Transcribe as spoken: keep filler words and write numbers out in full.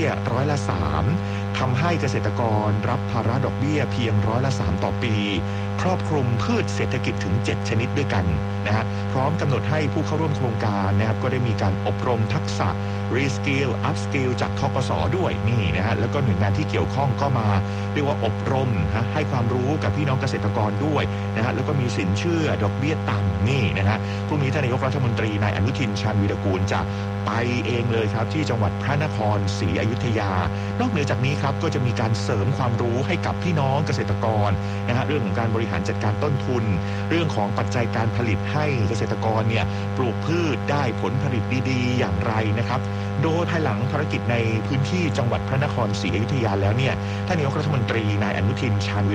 ยร้อยละสามทำให้เกษตรกรรับภาระดอกเบี้ยเพียงร้อยละสามต่อปีครอบคลุมพืชเศรษฐกิจถึงเจ็ดชนิดด้วยกันนะฮะพร้อมกำหนดให้ผู้เข้าร่วมโครงการนะครับก็ได้มีการอบรมทักษะ Reskill Upskill จากธกส.ด้วยนี่นะฮะแล้วก็หน่วยงานที่เกี่ยวข้องก็มาเรียกว่าอบรมนะให้ความรู้กับพี่น้องเกษตรกรด้วยนะฮะแล้วก็มีสินเชื่อดอกเบี้ยต่ำนี่นะฮะพรุ่งนี้ท่านนายกรัฐมนตรีนายอนุทินชาญวีรกูลจะไปเองเลยครับที่จังหวัดพระนครศรีอยุธยานอกเหนือจากนี้ครับก็จะมีการเสริมความรู้ให้กับพี่น้องเกษตรกรนะฮะเรื่องของการบริหารจัดการต้นทุนเรื่องของปัจจัยการผลิตให้เกษตรกรเนี่ยปลูกพืชได้ผลผลิตดีๆอย่างไรนะครับโดยภายหลังภารกิจในพื้นที่จังหวัดพระนครศรีอยุธยาแล้วเนี่ยท่านนายกรัฐมนตรีนายอนุทินชาญ